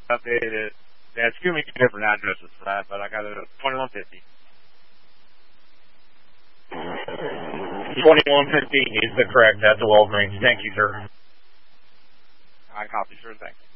updated it. They had two different addresses for that, but I got it at 2150. 2150 is the correct at the Walgreens. Thank you, sir. I copy, sure, thanks.